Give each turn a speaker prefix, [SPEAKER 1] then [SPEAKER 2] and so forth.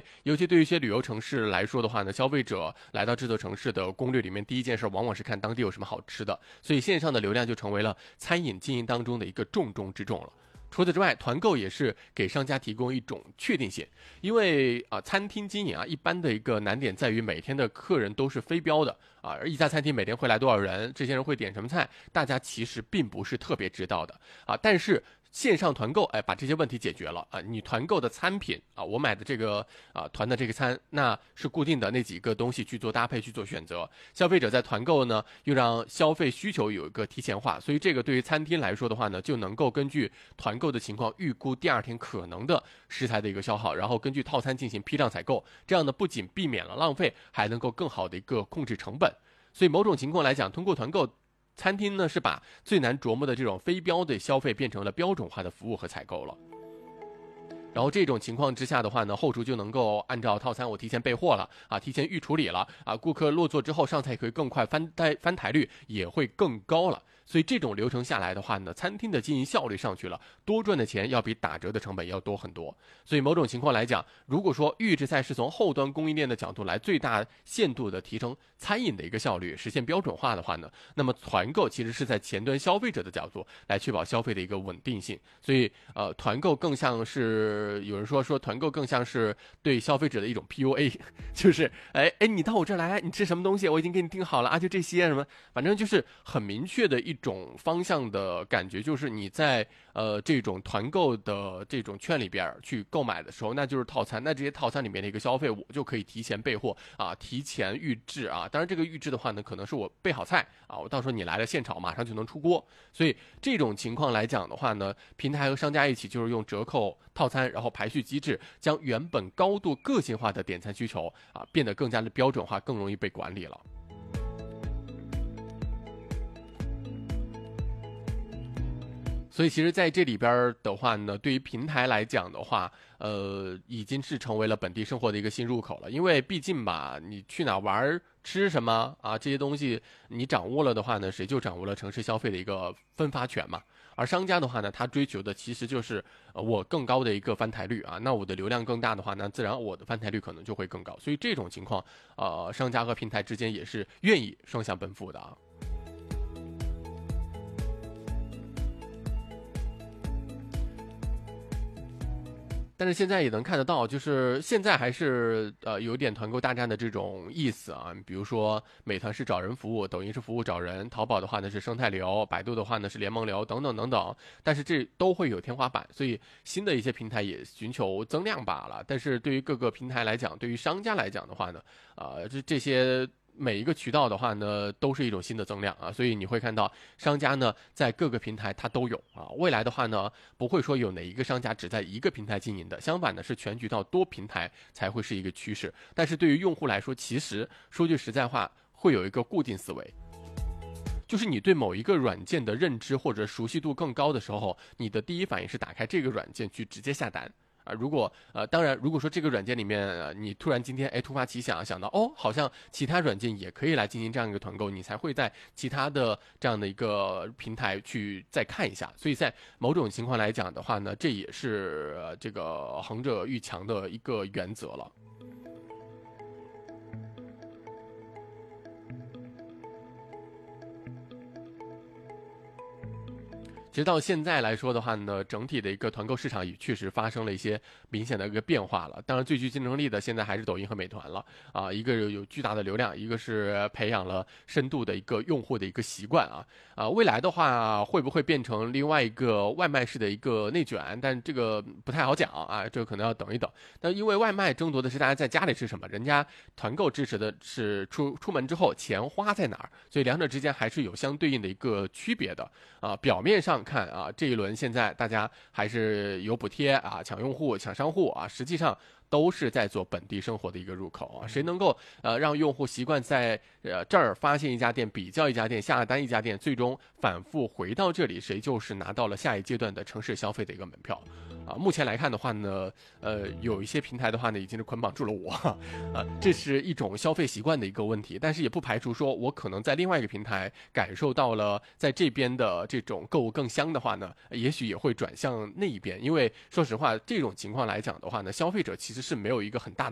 [SPEAKER 1] 尤其对于一些旅游城市来说的话呢，消费者来到这座城市的攻略里面，第一件事往往是看当地有什么好吃的，所以线上的流量就成为了餐饮经营当中的一个重中之重了。除此之外，团购也是给商家提供一种确定性，因为餐厅经营一般的一个难点在于每天的客人都是非标的而一家餐厅每天会来多少人，这些人会点什么菜，大家其实并不是特别知道的但是线上团购，把这些问题解决了你团购的餐品我买的这个团的这个餐，那是固定的那几个东西去做搭配去做选择。消费者在团购呢，又让消费需求有一个提前化，所以这个对于餐厅来说的话呢，就能够根据团购的情况预估第二天可能的食材的一个消耗，然后根据套餐进行批量采购，这样呢不仅避免了浪费，还能够更好的一个控制成本。所以某种情况来讲，通过团购，餐厅呢是把最难琢磨的这种非标的消费变成了标准化的服务和采购了。然后这种情况之下的话呢，后厨就能够按照套餐我提前备货了提前预处理了顾客落座之后上菜可以更快，翻台率也会更高了。所以这种流程下来的话呢，餐厅的经营效率上去了，多赚的钱要比打折的成本要多很多。所以某种情况来讲，如果说预制菜是从后端供应链的角度来最大限度的提升餐饮的一个效率，实现标准化的话呢，那么团购其实是在前端消费者的角度来确保消费的一个稳定性。所以团购更像是有人说团购更像是对消费者的一种 PUA， 就是你到我这儿来，你吃什么东西我已经给你订好了就这些什么，反正就是很明确的一种方向的感觉，就是你在这种团购的这种券里边去购买的时候，那就是套餐，那这些套餐里面的一个消费我就可以提前备货提前预制当然这个预制的话呢，可能是我备好菜我到时候你来了现炒马上就能出锅。所以这种情况来讲的话呢，平台和商家一起就是用折扣套餐，然后排序机制，将原本高度个性化的点餐需求变得更加的标准化，更容易被管理了。所以其实在这里边的话呢，对于平台来讲的话已经是成为了本地生活的一个新入口了。因为毕竟吧，你去哪玩吃什么这些东西你掌握了的话呢，谁就掌握了城市消费的一个分发权嘛。而商家的话呢，他追求的其实就是我更高的一个翻台率那我的流量更大的话呢，自然我的翻台率可能就会更高。所以这种情况商家和平台之间也是愿意双向奔赴的但是现在也能看得到，就是现在还是有点团购大战的这种意思比如说美团是找人服务，抖音是服务找人，淘宝的话呢是生态流，百度的话呢是联盟流等等等等。但是这都会有天花板，所以新的一些平台也寻求增量罢了。但是对于各个平台来讲，对于商家来讲的话呢这些每一个渠道的话呢，都是一种新的增量所以你会看到商家呢在各个平台它都有未来的话呢，不会说有哪一个商家只在一个平台经营的，相反的是全渠道多平台才会是一个趋势。但是对于用户来说，其实说句实在话，会有一个固定思维，就是你对某一个软件的认知或者熟悉度更高的时候，你的第一反应是打开这个软件去直接下单如果当然如果说这个软件里面你突然今天突发奇想想到好像其他软件也可以来进行这样一个团购，你才会在其他的这样的一个平台去再看一下。所以在某种情况来讲的话呢，这也是这个衡者愈强的一个原则了。其实到现在来说的话呢，整体的一个团购市场也确实发生了一些明显的一个变化了。当然最具竞争力的现在还是抖音和美团了一个有巨大的流量，一个是培养了深度的一个用户的一个习惯未来的话会不会变成另外一个外卖式的一个内卷，但这个不太好讲这个可能要等一等。但因为外卖争夺的是大家在家里吃什么，人家团购支持的是出门之后钱花在哪儿，所以两者之间还是有相对应的一个区别的表面上看这一轮现在大家还是有补贴抢用户抢商户实际上都是在做本地生活的一个入口谁能够让用户习惯在这儿发现一家店，比较一家店，下单一家店，最终反复回到这里，谁就是拿到了下一阶段的城市消费的一个门票目前来看的话呢有一些平台的话呢已经是捆绑住了我这是一种消费习惯的一个问题。但是也不排除说我可能在另外一个平台感受到了在这边的这种购物更香的话呢，也许也会转向那一边。因为说实话这种情况来讲的话呢，消费者其实是没有一个很大的